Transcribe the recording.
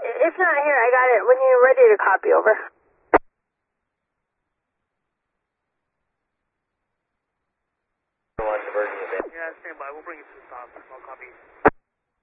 It's not here. I got it when you're ready to copy, over. Yeah, stand by. We'll bring you to the stop. I'll copy.